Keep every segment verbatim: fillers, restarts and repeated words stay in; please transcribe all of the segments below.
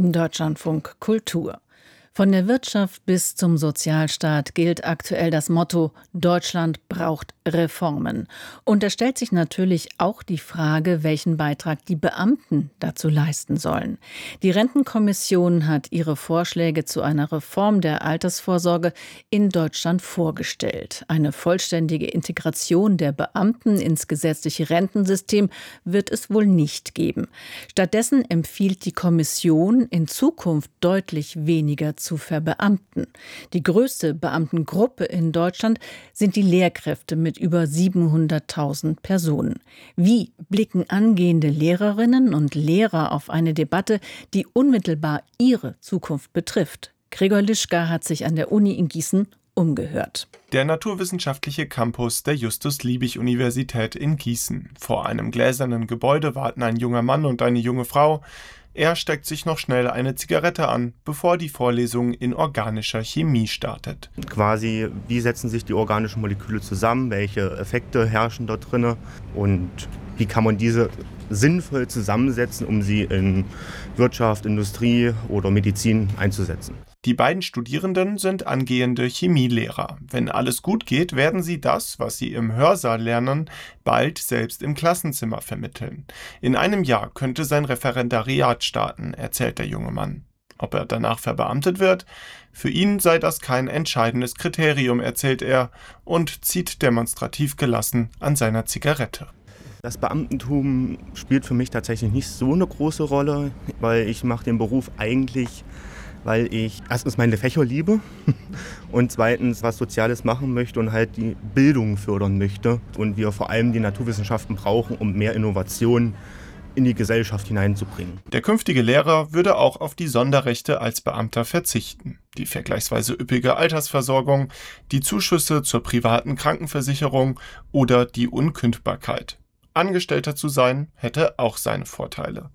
Deutschlandfunk Kultur. Von der Wirtschaft bis zum Sozialstaat gilt aktuell das Motto: Deutschland braucht Reformen. Und da stellt sich natürlich auch die Frage, welchen Beitrag die Beamten dazu leisten sollen. Die Rentenkommission hat ihre Vorschläge zu einer Reform der Altersvorsorge in Deutschland vorgestellt. Eine vollständige Integration der Beamten ins gesetzliche Rentensystem wird es wohl nicht geben. Stattdessen empfiehlt die Kommission, in Zukunft deutlich weniger zu verbeamten. Die größte Beamtengruppe in Deutschland sind die Lehrkräfte mit über siebenhunderttausend Personen. Wie blicken angehende Lehrerinnen und Lehrer auf eine Debatte, die unmittelbar ihre Zukunft betrifft? Gregor Lischka hat sich an der Uni in Gießen umgehört. Der naturwissenschaftliche Campus der Justus-Liebig-Universität in Gießen. Vor einem gläsernen Gebäude warten ein junger Mann und eine junge Frau. Er steckt sich noch schnell eine Zigarette an, bevor die Vorlesung in organischer Chemie startet. Quasi, wie setzen sich die organischen Moleküle zusammen, welche Effekte herrschen dort drin und wie kann man diese sinnvoll zusammensetzen, um sie in Wirtschaft, Industrie oder Medizin einzusetzen. Die beiden Studierenden sind angehende Chemielehrer. Wenn alles gut geht, werden sie das, was sie im Hörsaal lernen, bald selbst im Klassenzimmer vermitteln. In einem Jahr könnte sein Referendariat starten, erzählt der junge Mann. Ob er danach verbeamtet wird? Für ihn sei das kein entscheidendes Kriterium, erzählt er und zieht demonstrativ gelassen an seiner Zigarette. Das Beamtentum spielt für mich tatsächlich nicht so eine große Rolle, weil ich mache den Beruf eigentlich, weil ich erstens meine Fächer liebe und zweitens was Soziales machen möchte und halt die Bildung fördern möchte. Und wir vor allem die Naturwissenschaften brauchen, um mehr Innovation in die Gesellschaft hineinzubringen. Der künftige Lehrer würde auch auf die Sonderrechte als Beamter verzichten. Die vergleichsweise üppige Altersversorgung, die Zuschüsse zur privaten Krankenversicherung oder die Unkündbarkeit. Angestellter zu sein, hätte auch seine Vorteile.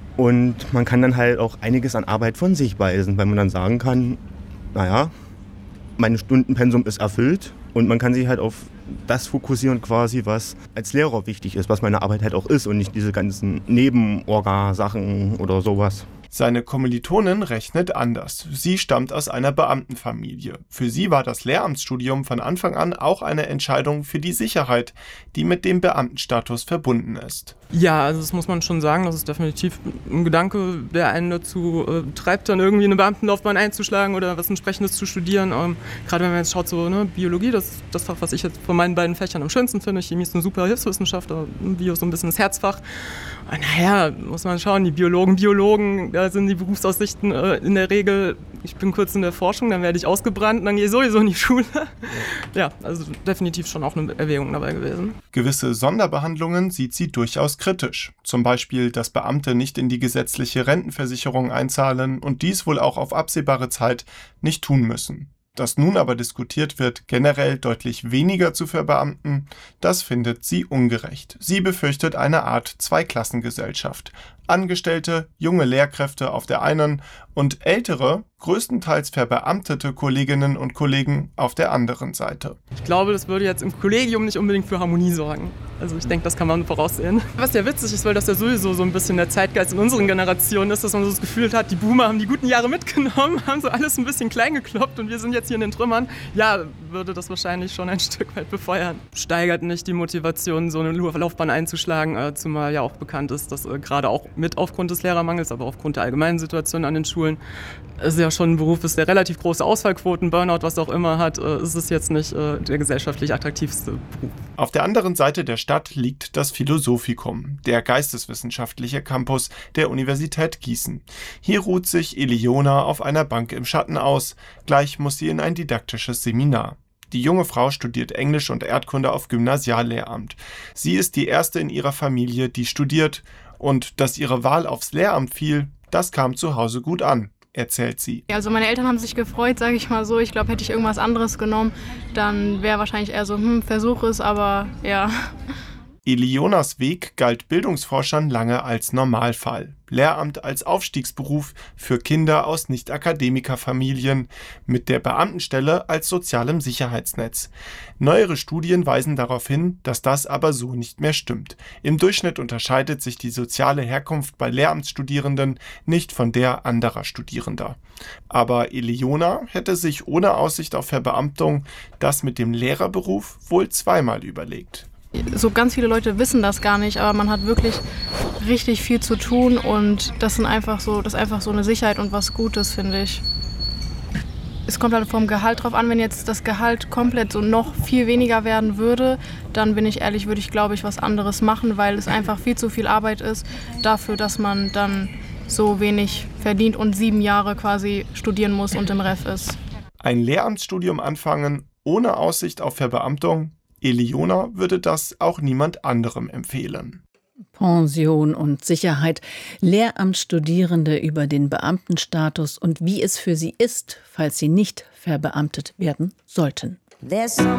Und man kann dann halt auch einiges an Arbeit von sich weisen, weil man dann sagen kann, naja, mein Stundenpensum ist erfüllt und man kann sich halt auf das fokussieren quasi, was als Lehrer wichtig ist, was meine Arbeit halt auch ist und nicht diese ganzen Nebenorga-Sachen oder sowas. Seine Kommilitonin rechnet anders. Sie stammt aus einer Beamtenfamilie. Für sie war das Lehramtsstudium von Anfang an auch eine Entscheidung für die Sicherheit, die mit dem Beamtenstatus verbunden ist. Ja, also das muss man schon sagen, das ist definitiv ein Gedanke, der einen dazu äh, treibt, dann irgendwie eine Beamtenlaufbahn einzuschlagen oder was Entsprechendes zu studieren. Ähm, gerade wenn man jetzt schaut, so ne, Biologie, das ist das Fach, was ich jetzt von meinen beiden Fächern am schönsten finde. Chemie ist eine super Hilfswissenschaft, aber Bio ist so ein bisschen das Herzfach. Und naja, muss man schauen, die Biologen, Biologen, da sind die Berufsaussichten äh, in der Regel, ich bin kurz in der Forschung, dann werde ich ausgebrannt und dann gehe ich sowieso in die Schule. Ja, also definitiv schon auch eine Erwägung dabei gewesen. Gewisse Sonderbehandlungen sieht sie durchaus kritisch. Zum Beispiel, dass Beamte nicht in die gesetzliche Rentenversicherung einzahlen und dies wohl auch auf absehbare Zeit nicht tun müssen. Dass nun aber diskutiert wird, generell deutlich weniger zu verbeamten, das findet sie ungerecht. Sie befürchtet eine Art Zweiklassengesellschaft. Angestellte, junge Lehrkräfte auf der einen und ältere, größtenteils verbeamtete Kolleginnen und Kollegen auf der anderen Seite. Ich glaube, das würde jetzt im Kollegium nicht unbedingt für Harmonie sorgen. Also ich denke, das kann man voraussehen. Was ja witzig ist, weil das ja sowieso so ein bisschen der Zeitgeist in unseren Generationen ist, dass man so das Gefühl hat, die Boomer haben die guten Jahre mitgenommen, haben so alles ein bisschen klein gekloppt und wir sind jetzt hier in den Trümmern. Ja, würde das wahrscheinlich schon ein Stück weit befeuern. Steigert nicht die Motivation, so eine Laufbahn einzuschlagen, zumal ja auch bekannt ist, dass gerade auch mit aufgrund des Lehrermangels, aber aufgrund der allgemeinen Situation an den Schulen, es ja schon ein Beruf ist, der relativ große Ausfallquoten, Burnout, was auch immer hat, ist es jetzt nicht der gesellschaftlich attraktivste Beruf. Auf der anderen Seite der Stadt liegt das Philosophikum, der geisteswissenschaftliche Campus der Universität Gießen. Hier ruht sich Eliona auf einer Bank im Schatten aus. Gleich muss sie in ein didaktisches Seminar. Die junge Frau studiert Englisch und Erdkunde auf Gymnasiallehramt. Sie ist die erste in ihrer Familie, die studiert. Und dass ihre Wahl aufs Lehramt fiel, das kam zu Hause gut an, erzählt sie. Also meine Eltern haben sich gefreut, sage ich mal so. Ich glaube, hätte ich irgendwas anderes genommen, dann wäre wahrscheinlich eher so, hm, versuch es, aber ja. Eleonas Weg galt Bildungsforschern lange als Normalfall. Lehramt als Aufstiegsberuf für Kinder aus Nicht-Akademikerfamilien, mit der Beamtenstelle als sozialem Sicherheitsnetz. Neuere Studien weisen darauf hin, dass das aber so nicht mehr stimmt. Im Durchschnitt unterscheidet sich die soziale Herkunft bei Lehramtsstudierenden nicht von der anderer Studierender. Aber Eleona hätte sich ohne Aussicht auf Verbeamtung das mit dem Lehrerberuf wohl zweimal überlegt. So ganz viele Leute wissen das gar nicht, aber man hat wirklich richtig viel zu tun und das sind einfach so, das ist einfach so eine Sicherheit und was Gutes, finde ich. Es kommt halt vom Gehalt drauf an, wenn jetzt das Gehalt komplett so noch viel weniger werden würde, dann bin ich ehrlich, würde ich glaube ich was anderes machen, weil es einfach viel zu viel Arbeit ist dafür, dass man dann so wenig verdient und sieben Jahre quasi studieren muss und im Ref ist. Ein Lehramtsstudium anfangen ohne Aussicht auf Verbeamtung? Eleona würde das auch niemand anderem empfehlen. Pension und Sicherheit, Lehramtsstudierende über den Beamtenstatus und wie es für sie ist, falls sie nicht verbeamtet werden sollten. There's so